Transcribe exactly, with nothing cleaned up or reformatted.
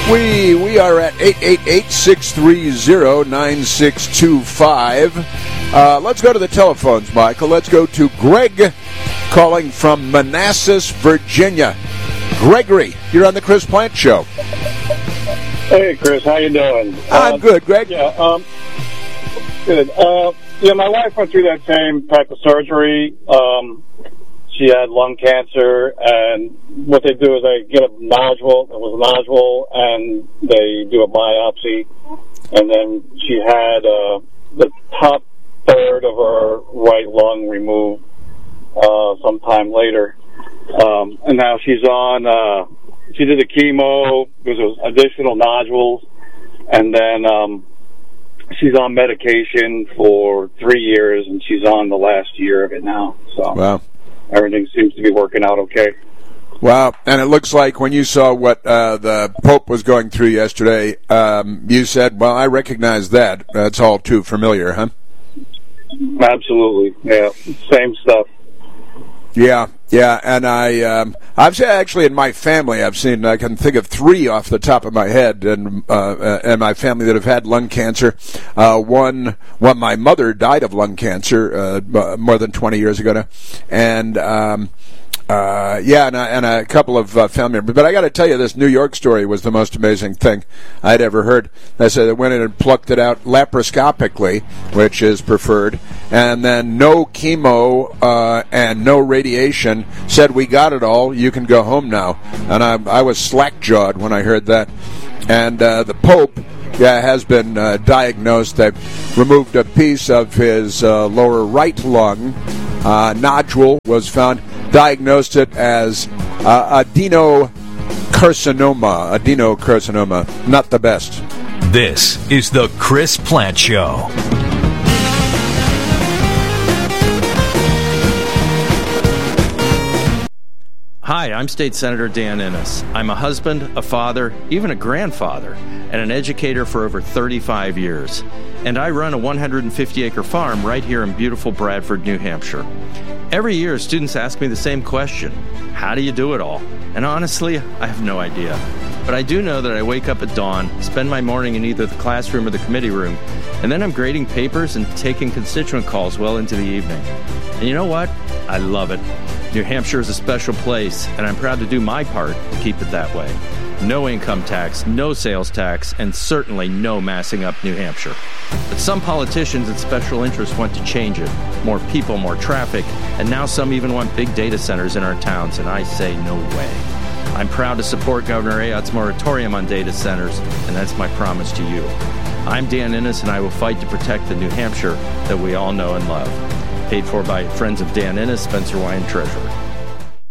We we are at eight eight eight, six three zero, nine six two five. Uh, let's go to the telephones, Michael. Let's go to Greg calling from Manassas, Virginia. Gregory, you're on the Chris Plant Show. Hey, Chris, how you doing? I'm uh, good, Greg. Yeah, um, good. Uh, yeah, my wife went through that same type of surgery. Um, she had lung cancer, and what they do is they get a nodule. It was a nodule, and they do a biopsy, and then she had uh, the top third of her right lung removed uh, sometime later. Um, and now she's on, uh, she did the chemo, there was additional nodules, and then um, she's on medication for three years, and she's on the last year of it now. So wow. Everything seems to be working out okay. Wow, and it looks like when you saw what uh, the Pope was going through yesterday, um, you said, well, I recognize that. That's all too familiar, huh? Absolutely, yeah, same stuff. Yeah, yeah, and I, um, I've seen, actually in my family, I've seen, I can think of three off the top of my head, and uh, and my family that have had lung cancer. Uh, one, one, my mother died of lung cancer uh, more than twenty years ago now, and um, uh, yeah, and a, and a couple of uh, family members. But I got to tell you, this New York story was the most amazing thing I'd ever heard. They said they went in and plucked it out laparoscopically, which is preferred, and then no chemo uh, and no radiation. Said, we got it all. You can go home now. And I, I was slack-jawed when I heard that. And uh, the Pope, yeah, has been uh, diagnosed. They've removed a piece of his uh, lower right lung. Uh, nodule was found. Diagnosed it as uh, adenocarcinoma. Adenocarcinoma. Not the best. This is the Chris Plant Show. Hi, I'm State Senator Dan Innes. I'm a husband, a father, even a grandfather, and an educator for over thirty-five years. And I run a one hundred fifty acre farm right here in beautiful Bradford, New Hampshire. Every year, students ask me the same question. How do you do it all? And honestly, I have no idea. But I do know that I wake up at dawn, spend my morning in either the classroom or the committee room, and then I'm grading papers and taking constituent calls well into the evening. And you know what? I love it. New Hampshire is a special place, and I'm proud to do my part to keep it that way. No income tax, no sales tax, and certainly no massing up New Hampshire. But some politicians and special interests want to change it. More people, more traffic, and now some even want big data centers in our towns, and I say no way. I'm proud to support Governor Ayotte's moratorium on data centers, and that's my promise to you. I'm Dan Innes, and I will fight to protect the New Hampshire that we all know and love. Paid for by Friends of Dan Innes, Spencer Wine Treasurer.